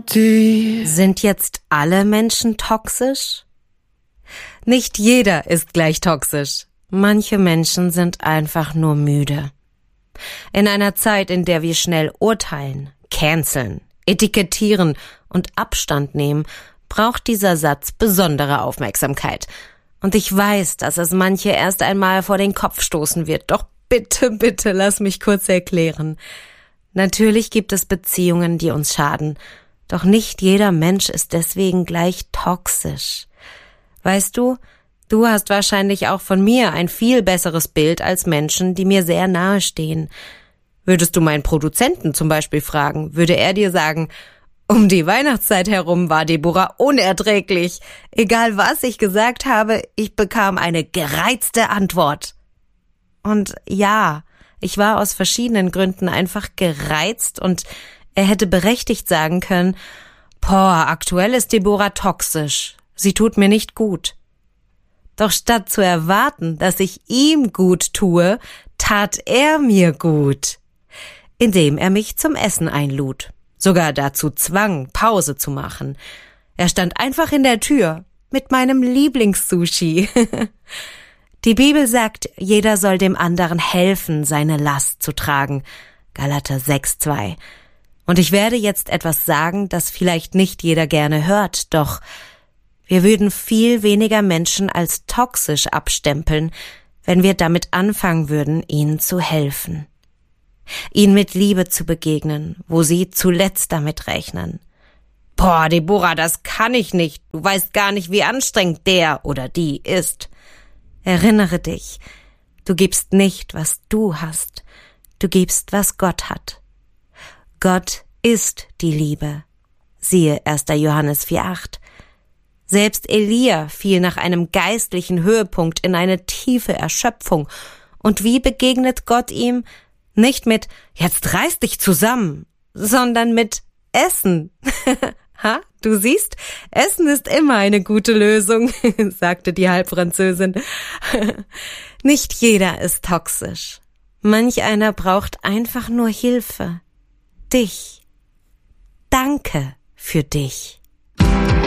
Sind jetzt alle Menschen toxisch? Nicht jeder ist gleich toxisch. Manche Menschen sind einfach nur müde. In einer Zeit, in der wir schnell urteilen, canceln, etikettieren und Abstand nehmen, braucht dieser Satz besondere Aufmerksamkeit. Und ich weiß, dass es manche erst einmal vor den Kopf stoßen wird. Doch bitte, bitte, lass mich kurz erklären. Natürlich gibt es Beziehungen, die uns schaden. Doch nicht jeder Mensch ist deswegen gleich toxisch. Weißt du, du hast wahrscheinlich auch von mir ein viel besseres Bild als Menschen, die mir sehr nahe stehen. Würdest du meinen Produzenten zum Beispiel fragen, würde er dir sagen, um die Weihnachtszeit herum war Deborah unerträglich. Egal was ich gesagt habe, ich bekam eine gereizte Antwort. Und ja, ich war aus verschiedenen Gründen einfach gereizt und er hätte berechtigt sagen können, aktuell ist Deborah toxisch. Sie tut mir nicht gut. Doch statt zu erwarten, dass ich ihm gut tue, tat er mir gut, indem er mich zum Essen einlud, sogar dazu zwang, Pause zu machen. Er stand einfach in der Tür mit meinem Lieblingssushi. Die Bibel sagt, jeder soll dem anderen helfen, seine Last zu tragen. Galater 6,2. Und ich werde jetzt etwas sagen, das vielleicht nicht jeder gerne hört, doch wir würden viel weniger Menschen als toxisch abstempeln, wenn wir damit anfangen würden, ihnen zu helfen. Ihnen mit Liebe zu begegnen, wo sie zuletzt damit rechnen. Deborah, das kann ich nicht. Du weißt gar nicht, wie anstrengend der oder die ist. Erinnere dich, du gibst nicht, was du hast. Du gibst, was Gott hat. Gott ist die Liebe. Siehe 1. Johannes 4,8. Selbst Elia fiel nach einem geistlichen Höhepunkt in eine tiefe Erschöpfung. Und wie begegnet Gott ihm? Nicht mit, jetzt reiß dich zusammen, sondern mit Essen. Du siehst, Essen ist immer eine gute Lösung, sagte die Halbfranzösin. Nicht jeder ist toxisch. Manch einer braucht einfach nur Hilfe. Dich. Danke für dich.